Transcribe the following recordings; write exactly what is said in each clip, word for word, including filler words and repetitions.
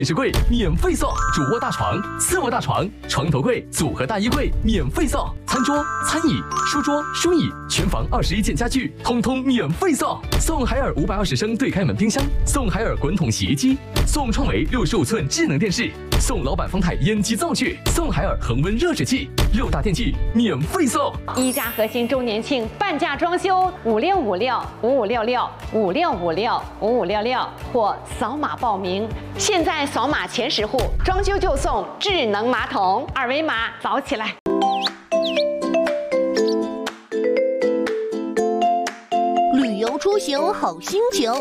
电视柜免费送，主卧大床、次卧大床、床头柜、组合大衣柜免费送，餐桌、餐椅、书桌、书椅，全房二十一件家具，通通免费送。送海尔五百二十升对开门冰箱，送海尔滚筒洗衣机，送创维六十五寸智能电视，送老板方太烟机灶具，送海尔恒温热水器，六大电器免费送。 一家核心周年庆半价装修，五六五六五五六六五六五六五五六六或扫码报名。现在扫码前十户，装修就送智能马桶，二维码扫起来。 旅游出行好心情，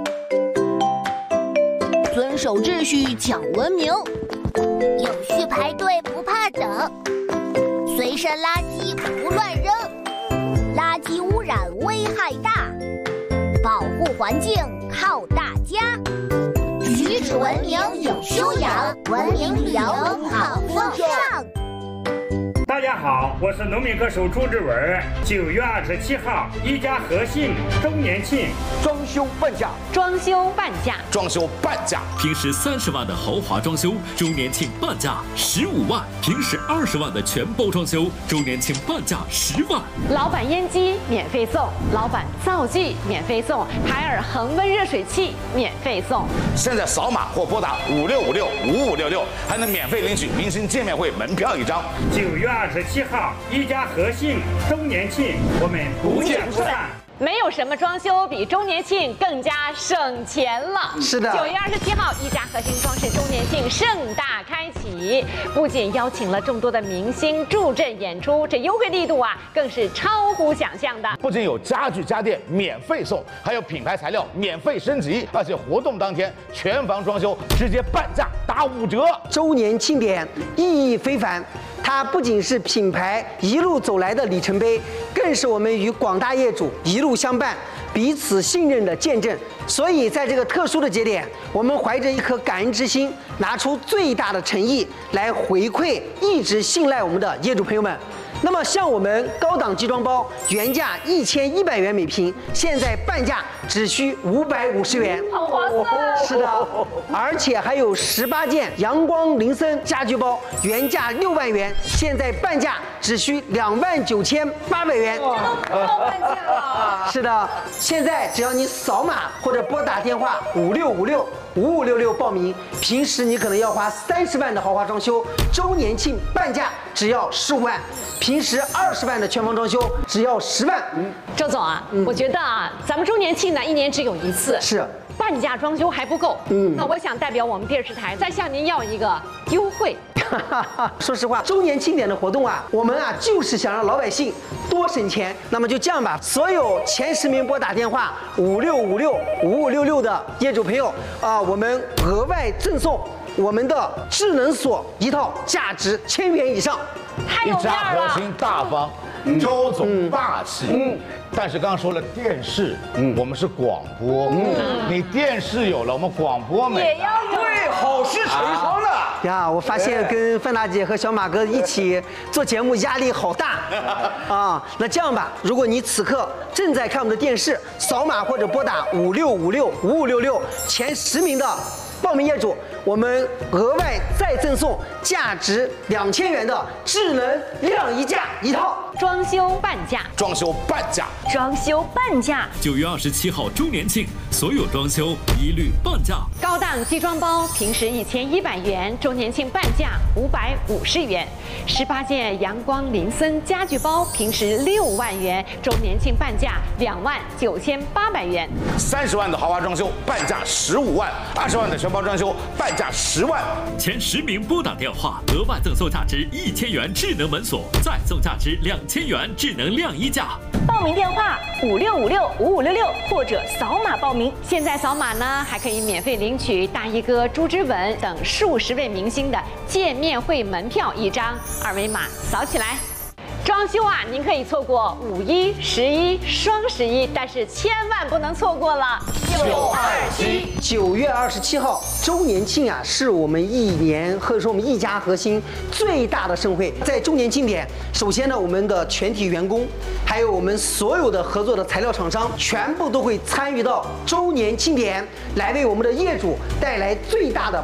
遵守秩序讲文明，有序排队不怕等，随身垃圾不乱扔，垃圾污染危害大，保护环境靠大家。举止文明有修养，文明旅游好风尚。 大家好，我是农民歌手朱志文。九月二十七号，一家和信周年庆， 装修半价， 装修半价， 装修半价。 平时三十万的豪华装修，周年庆半价十五万；平时二十万的全包装修，周年庆半价十万。 老板烟机免费送，老板灶具免费送，海尔恒温热水器免费送。 现在扫码或拨打五六五六五五六六，还能免费领取明星见面会门票一张。 九月二十七号，一家和信周年庆，我们不见不散。 没有什么装修比周年庆更加省钱了。 是的， 九月二十七号，一家核心装饰周年庆盛大开启，不仅邀请了众多的明星助阵演出，这优惠力度啊，更是超乎想象的。 不仅有家具家电免费送，还有品牌材料免费升级，而且活动当天全房装修直接半价打五折。 周年庆典意义非凡。它不仅是品牌一路走来的里程碑，更是我们与广大业主一路相伴、彼此信任的见证。所以，在这个特殊的节点，我们怀着一颗感恩之心，拿出最大的诚意来回馈一直信赖我们的业主朋友们。那么，像我们高档集装包，原价一千一百元每平，现在半价只需五百五十元， 好划算！ 是的，而且还有十八件阳光林森家居包，原价六万元，现在半价只需两万九千八百元。 半价了！ 是的，现在只要你扫码或者拨打电话五六五六五五六六报名，平时你可能要花三十万的豪华装修，周年庆半价只要十五万。平时二十万的全房装修只要十万。 嗯，周总啊，嗯、我觉得啊，咱们周年庆呢一年只有一次， 是半价装修还不够。嗯，那我想代表我们电视台再向您要一个优惠。 说实话，周年庆典的活动啊，我们啊就是想让老百姓多省钱。那么就这样吧，所有前十名拨打电话五六五六五五六六的业主朋友啊，我们额外赠送我们的智能锁一套，价值千元以上。 一家核心大方，周总霸气。嗯，但是刚刚说了电视，嗯，我们是广播，嗯，你电视有了，我们广播没了， 也要有， 对，好事成双的。 呀，我发现跟范大姐和小马哥一起做节目压力好大啊！那这样吧，如果你此刻正在看我们的电视，扫码或者拨打五六五六五五六六前十名的报名业主，我们额外再赠送价值两千元的智能晾衣架一套。 装修半价， 装修半价， 装修半价。 九月二十七号周年庆，所有装修一律半价。 高档集装包平时一千一百元，周年庆半价五百五十元。十八件阳光林森家具包平时六万元，周年庆半价两万九千八百元。 三十万的豪华装修半价十五万，二十万的全包装修半价十万。 前十名拨打电话，额外赠送价值一千元智能门锁，再送价值两千元智能晾衣架。 报名电话五六五六五五六六或者扫码报名。 现在扫码呢，还可以免费领取大衣哥朱之文等数十位明星的见面会门票一张，二维码扫起来。装修啊，您可以错过五一、十一、双十一，但是千万不能错过了九二七。 九月二十七号周年庆啊，是我们一年或者说我们一家核心最大的盛会。在周年庆典，首先呢，我们的全体员工，还有我们所有的合作的材料厂商，全部都会参与到周年庆典，来为我们的业主带来最大的